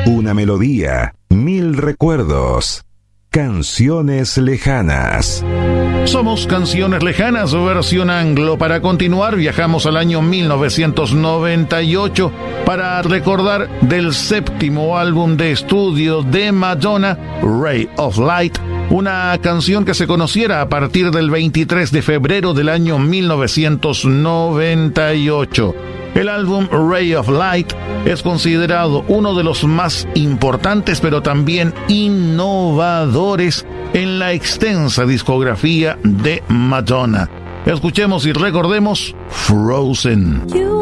Una melodía, 1000 recuerdos. Canciones lejanas. Somos Canciones Lejanas, versión anglo. Para continuar, viajamos al año 1998 para recordar del séptimo álbum de estudio de Madonna, Ray of Light, una canción que se conociera a partir del 23 de febrero del año 1998. El álbum Ray of Light es considerado uno de los más importantes, pero también innovadores en la extensa discografía de Madonna. Escuchemos y recordemos Frozen.